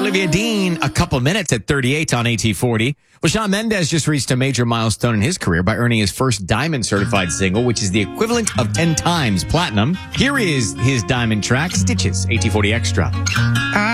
Olivia Dean, A Couple Minutes at 38 on AT40. Well, Shawn Mendes just reached a major milestone in his career by earning his first Diamond certified single, which is the equivalent of 10 times platinum. Here is his Diamond track, Stitches, AT40 Extra.